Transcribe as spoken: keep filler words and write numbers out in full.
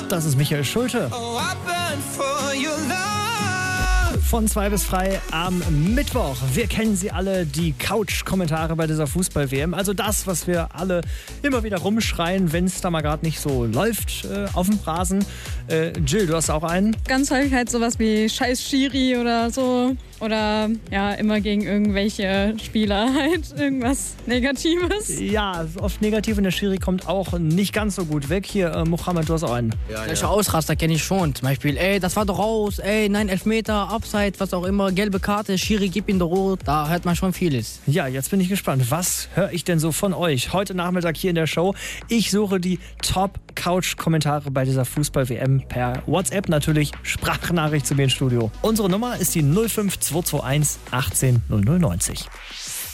Das ist Michael Schulte. Von zwei bis frei am Mittwoch. Wir kennen sie alle, die Couch-Kommentare bei dieser Fußball-W M. Also das, was wir alle immer wieder rumschreien, wenn es da mal gerade nicht so läuft äh, auf dem Rasen. Äh, Jill, du hast auch einen? Ganz häufig halt sowas wie Scheiß Schiri oder so. Oder ja, immer gegen irgendwelche Spieler halt irgendwas Negatives. Ja, oft negativ und der Schiri kommt auch nicht ganz so gut weg. Hier, äh, Mohammed, du hast auch einen. Ja, Solche ja. Ausraster kenne ich schon. Zum Beispiel, ey, das war doch raus, ey, nein, Elfmeter, Abseits, was auch immer, gelbe Karte, Schiri, gib ihn doch rot. Da hört man schon vieles. Ja, jetzt bin ich gespannt. Was höre ich denn so von euch heute Nachmittag hier in der Show? Ich suche die Top-Couch-Kommentare bei dieser Fußball-W M per WhatsApp natürlich. Sprachnachricht zu mir ins Studio. Unsere Nummer ist die null fünf zwei zwei eins achtzehn null null neunzig.